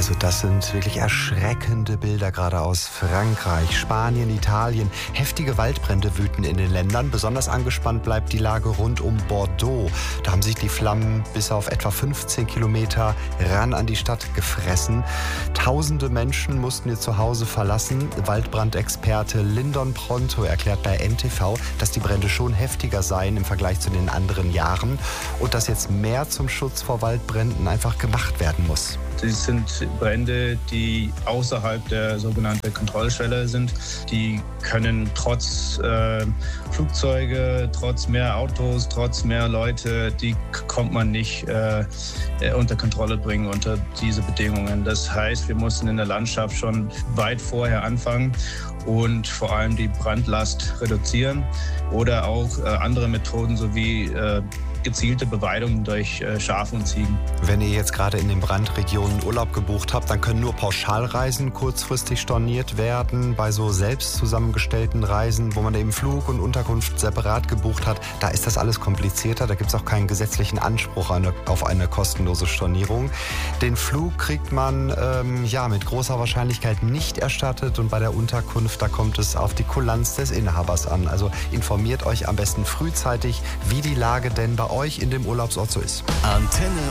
Also das sind wirklich erschreckende Bilder, gerade aus Frankreich, Spanien, Italien. Heftige Waldbrände wüten in den Ländern. Besonders angespannt bleibt die Lage rund um Bordeaux. Da haben sich die Flammen bis auf etwa 15 Kilometer ran an die Stadt gefressen. Tausende Menschen mussten ihr Zuhause verlassen. Waldbrandexperte Lyndon Pronto erklärt bei NTV, dass die Brände schon heftiger seien im Vergleich zu den anderen Jahren und dass jetzt mehr zum Schutz vor Waldbränden einfach gemacht werden muss. Das sind Brände, die außerhalb der sogenannten Kontrollschwelle sind. Die können trotz Flugzeuge, trotz mehr Autos, trotz mehr Leute, die kommt man nicht unter Kontrolle bringen unter diese Bedingungen. Das heißt, wir mussten in der Landschaft schon weit vorher anfangen und vor allem die Brandlast reduzieren oder auch andere Methoden sowie gezielte Beweidung durch Schafe und Ziegen. Wenn ihr jetzt gerade in den Brandregionen Urlaub gebucht habt, dann können nur Pauschalreisen kurzfristig storniert werden. Bei so selbst zusammengestellten Reisen, wo man eben Flug und Unterkunft separat gebucht hat, da ist das alles komplizierter. Da gibt es auch keinen gesetzlichen Anspruch auf eine kostenlose Stornierung. Den Flug kriegt man mit großer Wahrscheinlichkeit nicht erstattet und bei der Unterkunft, da kommt es auf die Kulanz des Inhabers an. Also informiert euch am besten frühzeitig, wie die Lage denn bei euch in dem Urlaubsort so ist. Antenne